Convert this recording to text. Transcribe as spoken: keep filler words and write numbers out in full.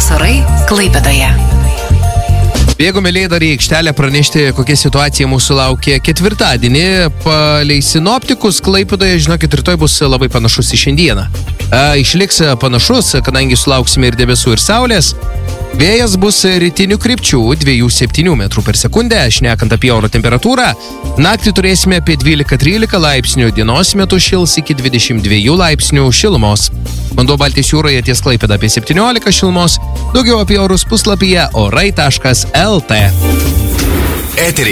Dienos orai Klaipėdoje. Jeigu mėlyje dar į aikštelę pranešti, kokia situacija mūsų laukia ketvirtadienį, palei sinoptikus Klaipėdoje, žinokit, rytoj bus labai panašus į šiandieną. E, išliks panašus, kadangi sulauksime ir debesų, ir saulės. Vėjas bus rytinių krypčių dviejų septynių metrų per sekundę, šnekant apie oro temperatūrą. Naktį turėsime apie dvylika trylika laipsnių, dienos metu šils iki dvidešimt dviejų laipsnių šilumos. Vanduo Baltijos jūroje ties Klaipėda apie septyniolika šilumos, daugiau apie orus puslapyje orai taškas el tė.